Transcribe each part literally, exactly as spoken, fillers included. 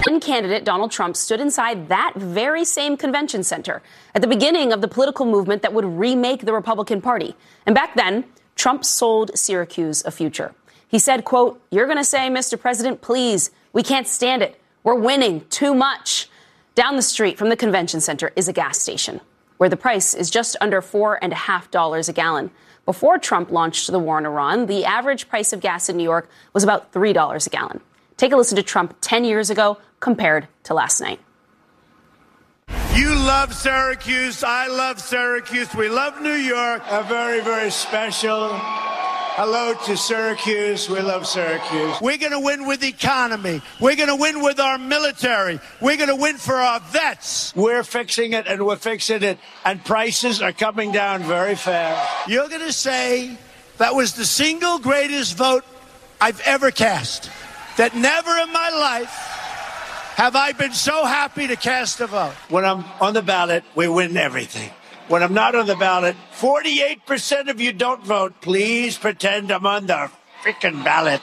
Candidate Donald Trump stood inside that very same convention center at the beginning of the political movement that would remake the Republican Party. And back then, Trump sold Syracuse a future. He said, quote, "You're going to say, Mister President, please, we can't stand it. We're winning too much." Down the street from the convention center is a gas station where the price is just under four and a half dollars a gallon. Before Trump launched the war in Iran, the average price of gas in New York was about three dollars a gallon. Take a listen to Trump ten years ago compared to last night. You love Syracuse. I love Syracuse. We love New York. A very, very special hello to Syracuse. We love Syracuse. We're going to win with economy. We're going to win with our military. We're going to win for our vets. We're fixing it, and we're fixing it. And prices are coming down very fast. You're going to say that was the single greatest vote I've ever cast. That never in my life have I been so happy to cast a vote. When I'm on the ballot, we win everything. When I'm not on the ballot, forty-eight percent of you don't vote. Please pretend I'm on the freaking ballot.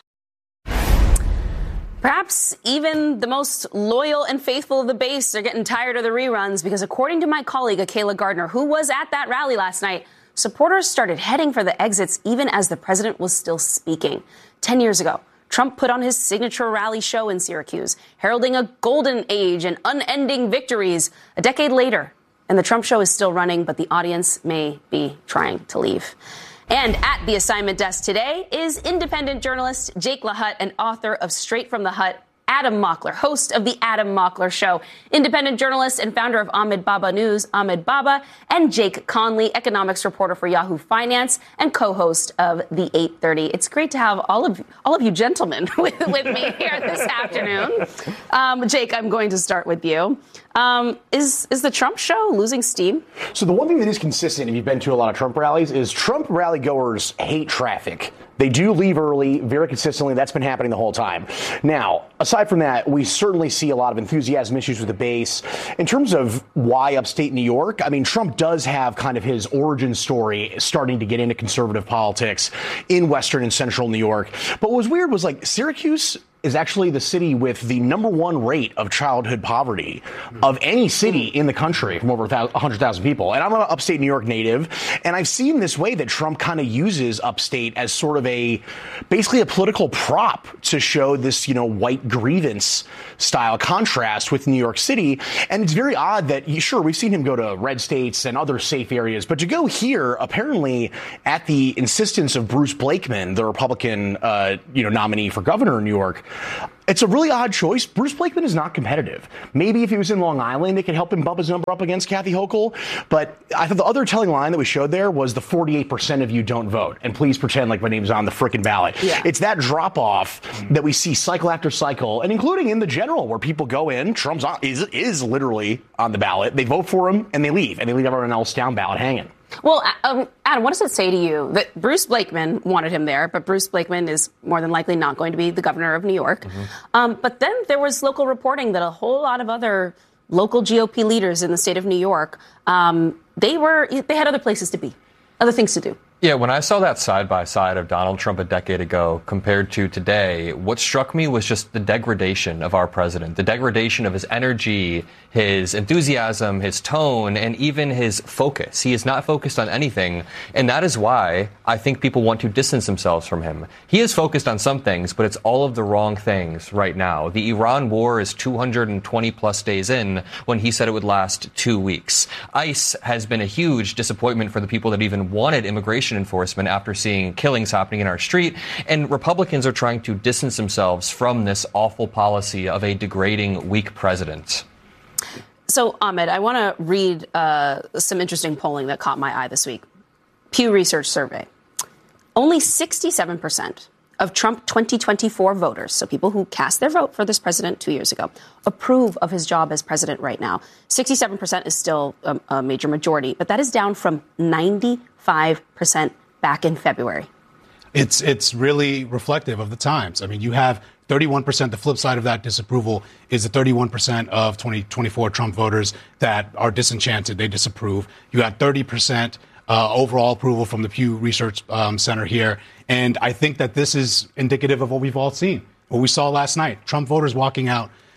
Perhaps even the most loyal and faithful of the base are getting tired of the reruns because according to my colleague, Akayla Gardner, who was at that rally last night, supporters started heading for the exits even as the president was still speaking. Ten years ago, Trump put on his signature rally show in Syracuse, heralding a golden age and unending victories. A decade later, and the Trump show is still running, but the audience may be trying to leave. And at the assignment desk today is independent journalist Jake LaHutte and author of Straight from the Hut, Adam Mockler, host of The Adam Mockler Show, independent journalist and founder of Ahmed Baba News, Ahmed Baba, and Jake Conley, economics reporter for Yahoo Finance and co-host of The eight thirty. It's great to have all of all of you gentlemen with, with me here this afternoon. Um, Jake, I'm going to start with you. Um, is is the Trump show losing steam? So the one thing that is consistent, if you've been to a lot of Trump rallies, is Trump rally goers hate traffic. They do leave early very consistently. That's been happening the whole time. Now, aside from that, we certainly see a lot of enthusiasm issues with the base. In terms of why upstate New York, I mean, Trump does have kind of his origin story starting to get into conservative politics in western and central New York. But what was weird was like Syracuse is actually the city with the number one rate of childhood poverty of any city in the country from over one hundred thousand people. And I'm an upstate New York native, and I've seen this way that Trump kind of uses upstate as sort of a, basically a political prop to show this, you know, white grievance style contrast with New York City. And it's very odd that, sure, we've seen him go to red states and other safe areas, but to go here, apparently at the insistence of Bruce Blakeman, the Republican, uh, you know, nominee for governor in New York, it's a really odd choice. Bruce Blakeman is not competitive. Maybe if he was in Long Island, it could help him bump his number up against Kathy Hochul. But I thought the other telling line that we showed there was the forty-eight percent of you don't vote. And please pretend like my name's on the frickin' ballot. Yeah. It's that drop off that we see cycle after cycle, and including in the general where people go in, Trump's on, is, is literally on the ballot. They vote for him and they leave, and they leave everyone else down ballot hanging. Well, um, Adam, what does it say to you that Bruce Blakeman wanted him there, but Bruce Blakeman is more than likely not going to be the governor of New York? Mm-hmm. Um, but then there was local reporting that a whole lot of other local G O P leaders in the state of New York, um, they were they had other places to be, other things to do. Yeah, when I saw that side-by-side of Donald Trump a decade ago compared to today, what struck me was just the degradation of our president, the degradation of his energy, his enthusiasm, his tone, and even his focus. He is not focused on anything, and that is why I think people want to distance themselves from him. He is focused on some things, but it's all of the wrong things right now. The Iran war is two hundred twenty plus days in when he said it would last two weeks. ICE has been a huge disappointment for the people that even wanted immigration enforcement after seeing killings happening in our street, and Republicans are trying to distance themselves from this awful policy of a degrading, weak president. So, Ahmed, I want to read uh, some interesting polling that caught my eye this week. Pew Research survey. Only sixty-seven percent of Trump twenty twenty-four voters, so people who cast their vote for this president two years ago, approve of his job as president right now. sixty-seven percent is still a, a major majority, but that is down from ninety-five percent back in February. It's it's really reflective of the times. I mean, you have thirty-one percent. The flip side of that disapproval is the thirty-one percent of twenty twenty-four Trump voters that are disenchanted. They disapprove. You had thirty percent uh, overall approval from the Pew Research um, Center here. And I think that this is indicative of what we've all seen, what we saw last night. Trump voters walking out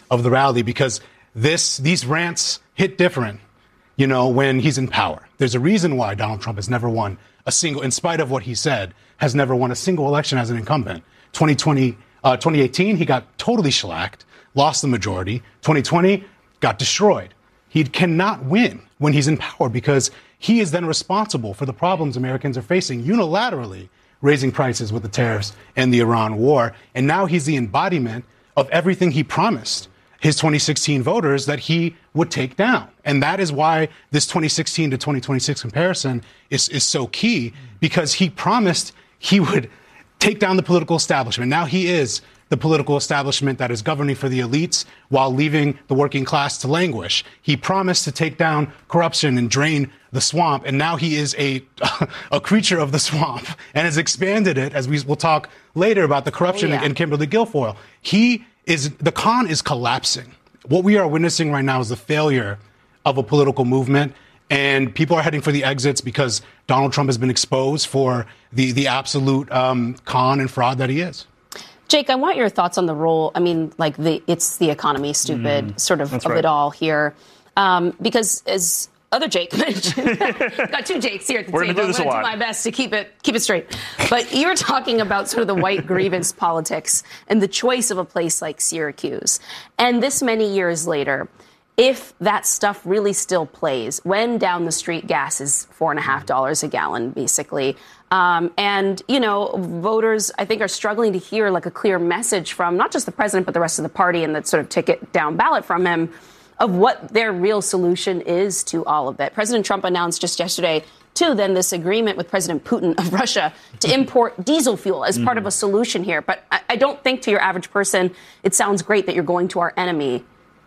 of the rally because this these rants hit different, you know, when he's in power. There's a reason why Donald Trump has never won a single, in spite of what he said, has never won a single election as an incumbent. twenty twenty, uh, twenty eighteen, he got totally shellacked, lost the majority. twenty twenty, got destroyed. He cannot win when he's in power because he is then responsible for the problems Americans are facing unilaterally, raising prices with the tariffs and the Iran war. And now he's the embodiment of everything he promised his twenty sixteen voters that he would take down. And that is why this twenty sixteen to twenty twenty-six comparison is, is so key, because he promised he would take down the political establishment. Now he is the political establishment that is governing for the elites while leaving the working class to languish. He promised to take down corruption and drain the swamp, and now he is a a creature of the swamp and has expanded it, as we will talk later about the corruption oh, yeah. in Kimberly Guilfoyle. He is, the con is collapsing. What we are witnessing right now is the failure of a political movement, and people are heading for the exits because Donald Trump has been exposed for the, the absolute um, con and fraud that he is. Jake, I want your thoughts on the role. I mean, like the it's the economy, stupid mm, sort of of right. it all here, um, because as other Jake mentioned, got two Jakes here at the We're table. Gonna do this I'm going to do my best to keep it keep it straight. But you were talking about sort of the white grievance politics and the choice of a place like Syracuse, and this many years later, if that stuff really still plays, when down the street gas is four and a half dollars a gallon, basically. Um, and, you know, voters, I think, are struggling to hear like a clear message from not just the president, but the rest of the party and that sort of ticket down ballot from him of what their real solution is to all of it. President Trump announced just yesterday, too, then this agreement with President Putin of Russia to import diesel fuel as part of a solution here. But I, I don't think to your average person it sounds great that you're going to our enemy,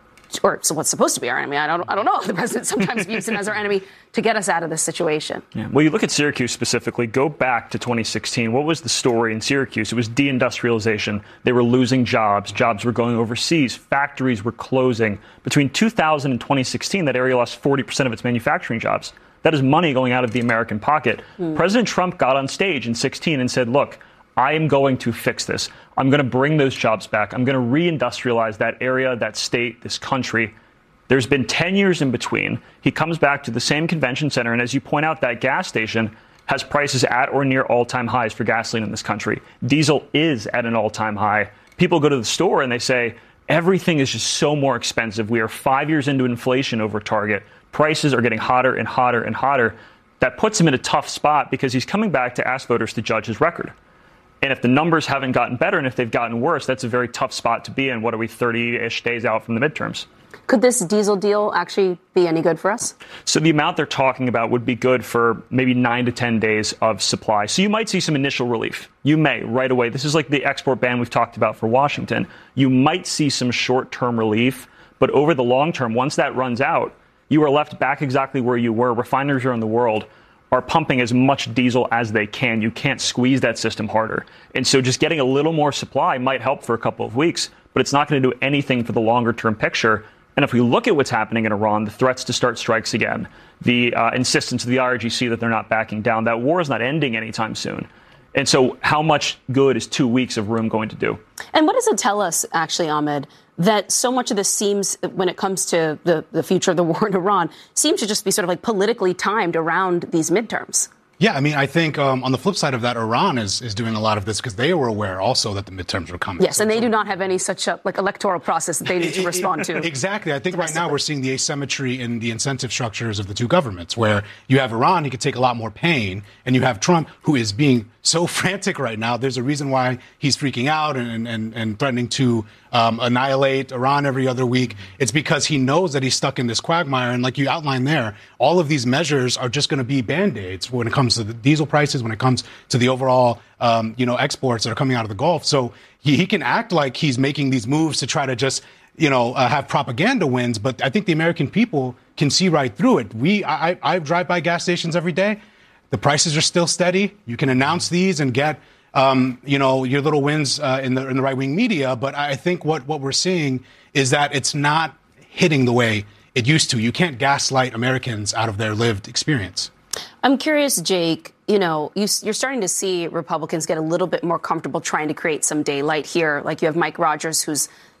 or so what's supposed to be our enemy. I don't I don't know. The president sometimes views him as our enemy to get us out of this situation. Yeah. Well, you look at Syracuse specifically, go back to twenty sixteen. What was the story in Syracuse? It was deindustrialization. They were losing jobs. Jobs were going overseas. Factories were closing. Between two thousand and twenty sixteen, that area lost forty percent of its manufacturing jobs. That is money going out of the American pocket. Mm. President Trump got on stage in sixteen and said, look, I am going to fix this. I'm going to bring those jobs back. I'm going to reindustrialize that area, that state, this country. There's been ten years in between. He comes back to the same convention center, and as you point out, that gas station has prices at or near all-time highs for gasoline in this country. Diesel is at an all-time high. People go to the store and they say, everything is just so more expensive. We are five years into inflation over target. Prices are getting hotter and hotter and hotter. That puts him in a tough spot because he's coming back to ask voters to judge his record. And if the numbers haven't gotten better and if they've gotten worse, that's a very tough spot to be in. What are we, thirty-ish days out from the midterms? Could this diesel deal actually be any good for us? So the amount they're talking about would be good for maybe nine to ten days of supply. So you might see some initial relief. You may right away. This is like the export ban we've talked about for Washington. You might see some short-term relief, but over the long term, once that runs out, you are left back exactly where you were. Refineries around the world are pumping as much diesel as they can. You can't squeeze that system harder. And so just getting a little more supply might help for a couple of weeks, but it's not going to do anything for the longer-term picture. And if we look at what's happening in Iran, the threats to start strikes again, the uh, insistence of the I R G C that they're not backing down, that war is not ending anytime soon. And so how much good is two weeks of room going to do? And what does it tell us, actually, Ahmed, that so much of this seems, when it comes to the, the future of the war in Iran, seems to just be sort of like politically timed around these midterms? Yeah, I mean, I think um, on the flip side of that, Iran is, is doing a lot of this because they were aware also that the midterms were coming. Yes, so, and they do not have any such a, like electoral process that they need to respond to. Exactly. I think right now we're seeing the asymmetry in the incentive structures of the two governments, where you have Iran, he could take a lot more pain, and you have Trump, who is being so frantic right now. There's a reason why he's freaking out and, and, and threatening to um, annihilate Iran every other week. It's because he knows that he's stuck in this quagmire. And like you outlined there, all of these measures are just going to be Band-Aids when it comes to the diesel prices, when it comes to the overall, um, you know, exports that are coming out of the Gulf. So he, he can act like he's making these moves to try to just, you know, uh, have propaganda wins. But I think the American people can see right through it. We, I, I drive by gas stations every day. The prices are still steady. You can announce these and get, um, you know, your little wins uh, in the in the right-wing media. But I think what, what we're seeing is that it's not hitting the way it used to. You can't gaslight Americans out of their lived experience. I'm curious, Jake, you know, you, you're starting to see Republicans get a little bit more comfortable trying to create some daylight here. Like you have Mike Rogers, who's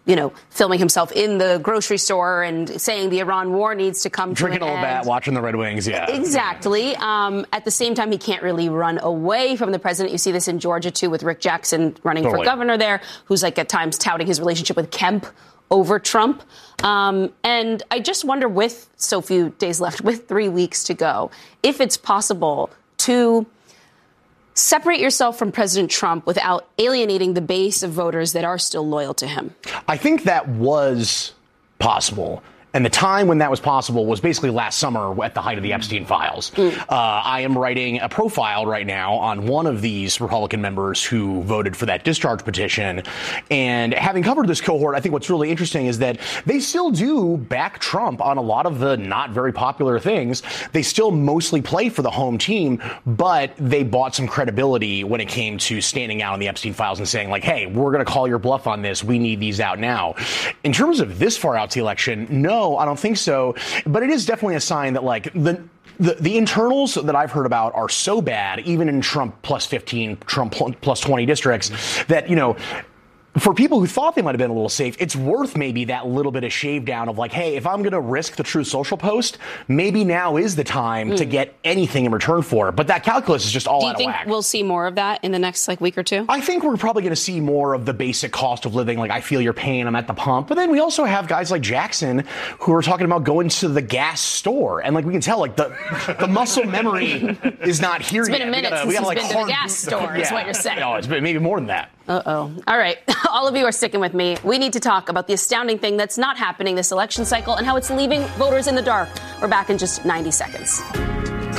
you know, filming himself in the grocery store and saying the Iran war needs to come Drinking to an a little end. bit, watching the Red Wings, yeah. Exactly. Um, at the same time, he can't really run away from the president. You see this in Georgia, too, with Rick Jackson running Totally. for governor there, who's like at times touting his relationship with Kemp over Trump. Um, and I just wonder, with so few days left, with three weeks to go, if it's possible to separate yourself from President Trump without alienating the base of voters that are still loyal to him. I think that was possible. And the time when that was possible was basically last summer at the height of the Epstein files. Mm. Uh, I am writing a profile right now on one of these Republican members who voted for that discharge petition. And having covered this cohort, I think what's really interesting is that they still do back Trump on a lot of the not very popular things. They still mostly play for the home team, but they bought some credibility when it came to standing out on the Epstein files and saying, like, hey, we're going to call your bluff on this. We need these out now. In terms of this far out to the election, no. No, I don't think so. But it is definitely a sign that, like, the the, the internals that I've heard about are so bad, even in Trump plus fifteen, Trump plus twenty districts, that, you know, for people who thought they might have been a little safe, it's worth maybe that little bit of shave down of like, hey, if I'm going to risk the Truth Social post, maybe now is the time mm. to get anything in return for it. But that calculus is just all out of whack. Do you think we'll see more of that in the next like week or two? I think we're probably going to see more of the basic cost of living. Like, I feel your pain, I'm at the pump. But then we also have guys like Jackson who are talking about going to the gas store. And like, we can tell, like, the the muscle memory is not here yet. It's been a minute gotta, since he's like, been to the gas store, yeah. is what you're saying. No, it's been maybe more than that. Uh-oh. All right. All of you are sticking with me. We need to talk about the astounding thing that's not happening this election cycle and how it's leaving voters in the dark. We're back in just ninety seconds.